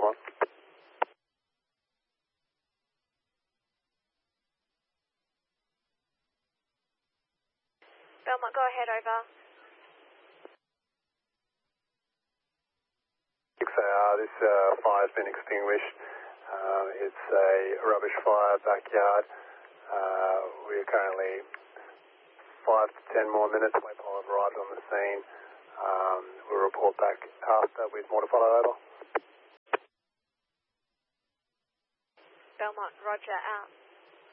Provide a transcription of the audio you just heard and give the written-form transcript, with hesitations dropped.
Belmont. Belmont, go ahead, over. 6AR, this fire's been extinguished. It's a rubbish fire, backyard. We are currently 5 to 10 more minutes away from arrived on the scene. We'll report back after with more to follow, over. Belmont, roger, out.